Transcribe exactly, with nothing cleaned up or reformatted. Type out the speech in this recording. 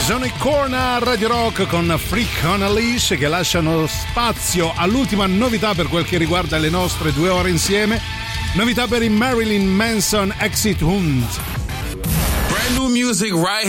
Sono i Corna Radio Rock con Freak on a Leash, che lasciano spazio all'ultima novità per quel che riguarda le nostre due ore insieme. Novità per i Marilyn Manson Exit Wounds. Brand new music right